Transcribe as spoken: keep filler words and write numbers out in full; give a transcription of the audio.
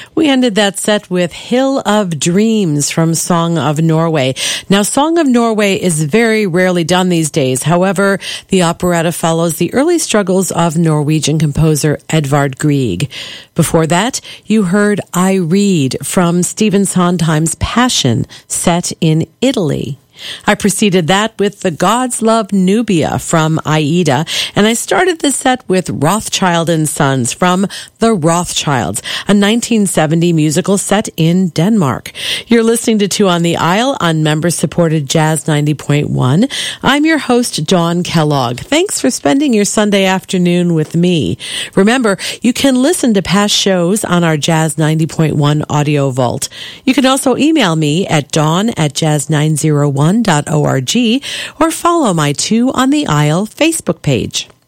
We ended that set with Hill of Dreams from Song of Norway. Now, Song of Norway is very rarely done these days. However, the operetta follows the early struggles of Norwegian composer Edvard Grieg. Before that, you heard I Read from Stephen Sondheim's Passion, set in Italy. I preceded that with The Gods Love Nubia from Aida, and I started the set with Rothschild and Sons from The Rothschilds, a nineteen seventy musical set in Denmark. You're listening to Two on the Aisle on member-supported Jazz ninety point one. I'm your host, Dawn Kellogg. Thanks for spending your Sunday afternoon with me. Remember, you can listen to past shows on our Jazz ninety point one audio vault. You can also email me at dawn at jazz nine oh one dot org or follow my Two on the Aisle Facebook page.